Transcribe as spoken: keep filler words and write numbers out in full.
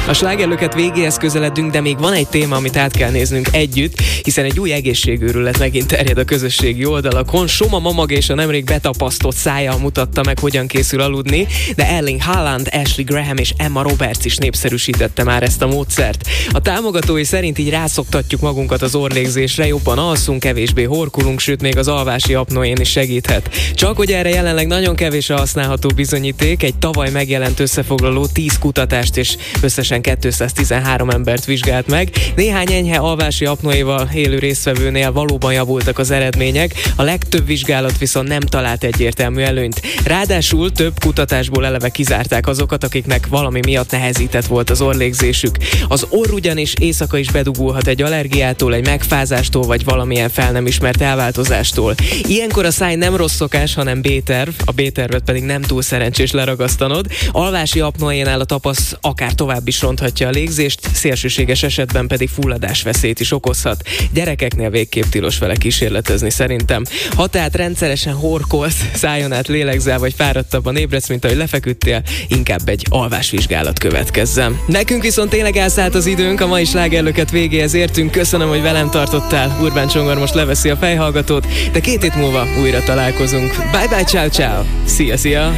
A slágerlöket végéhez közeledünk, de még van egy téma, amit át kell néznünk együtt, hiszen egy új egészségőrület megint terjed a közösségi oldalakon. Soma Mamag és a nemrég betapasztott szájjal mutatta meg, hogyan készül aludni, de Erling Haaland, Ashley Graham és Emma Roberts is népszerűsítette már ezt a módszert. A támogatói szerint így rászoktatjuk magunkat az orrlégzésre, jobban alszunk, kevésbé horkulunk, sőt még az alvási apnoén is segíthet. Csak hogy erre jelenleg nagyon kevés a használható bizonyíték, egy tavaly megjelent összefoglaló tíz kutatást és összesen kétszáztizenhárom embert vizsgált meg. Néhány enyhe alvási apnoéval élő résztvevőnél valóban javultak az eredmények, a legtöbb vizsgálat viszont nem talált egyértelmű előnyt. Ráadásul több kutatásból eleve kizárták azokat, akiknek valami miatt nehezített volt az orrlégzésük. Az orr ugyanis éjszaka is bedugulhat egy allergiától, egy megfázástól vagy valamilyen fel nem ismert elváltozástól. Ilyenkor a száj nem rossz szokás, hanem B-terv, a B-tervet pedig nem túl szerencsés leragasztanod. Alvási apnoénál a tapasz akár tovább is ronthatja a légzést, szélsőséges esetben pedig fulladásveszélyt is okozhat. Gyerekeknél végképp tilos vele kísérletezni szerintem. Ha tehát rendszeresen horkolsz, szájon át lélegzel vagy fáradtabban ébredsz, mint ahogy lefeküdtél, inkább egy alvásvizsgálat következzen. Nekünk viszont tényleg elszállt az időnk, a mai slágerlöket végéhez értünk. Köszönöm, hogy velem tartottál. Urbán Csongor most leveszi a fejhallgatót, de két hét múlva újra találkozunk. Bye bye, ciao ciao. Szia, szia.